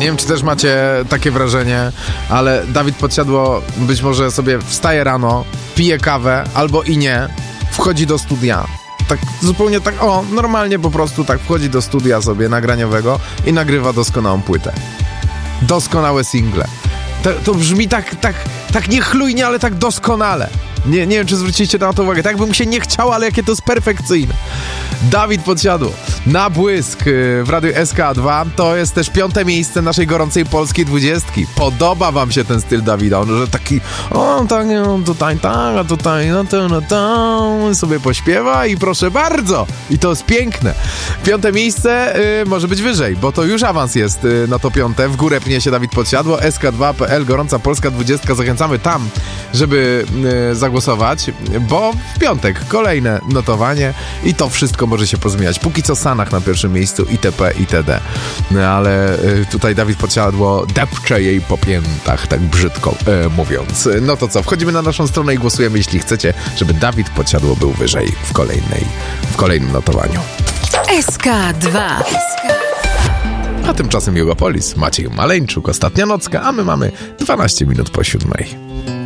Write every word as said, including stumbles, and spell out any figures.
wiem, czy też macie takie wrażenie, ale Dawid Podsiadło być może sobie wstaje rano, pije kawę, albo i nie, wchodzi do studia. Tak zupełnie tak, o, normalnie po prostu tak wchodzi do studia sobie nagraniowego i nagrywa doskonałą płytę. Doskonałe single. To, to brzmi tak, tak, tak niechlujnie, ale tak doskonale. Nie, nie wiem, czy zwróciliście na to uwagę. Tak by mu się nie chciało, ale jakie to jest perfekcyjne. Dawid Podsiadło na błysk w Radiu S K dwa. To jest też piąte miejsce naszej gorącej polskiej dwudziestki. Podoba wam się ten styl Dawida? On, że taki, o, tak, no, tutaj, tak, a tutaj, no to, no to, sobie pośpiewa i proszę bardzo. I to jest piękne. Piąte miejsce y, może być wyżej, bo to już awans jest y, na to piąte. W górę pnie się Dawid Podsiadło. S K dwa kropka P L, gorąca polska dwudziestka. Zachęcamy tam, żeby y, zagłosować, bo w piątek kolejne notowanie i to wszystko może się pozmieniać. Póki co Sanach na pierwszym miejscu, itp. itd. No ale y, tutaj Dawid Podsiadło depcze jej po piętach, tak brzydko y, mówiąc. No to co, wchodzimy na naszą stronę i głosujemy, jeśli chcecie, żeby Dawid Podsiadło był wyżej w kolejnej, w kolejnym notowaniu. S K dwa. A tymczasem Jugopolis, Maciej Maleńczuk, ostatnia nocka, a my mamy dwanaście minut po siódmej.